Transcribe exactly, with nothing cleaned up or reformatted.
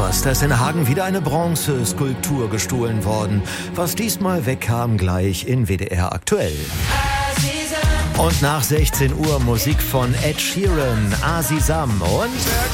sowas. Da ist in Hagen wieder eine Bronzeskulptur gestohlen worden. Was diesmal wegkam, gleich in W D R aktuell. Und nach sechzehn Uhr Musik von Ed Sheeran, Azizam und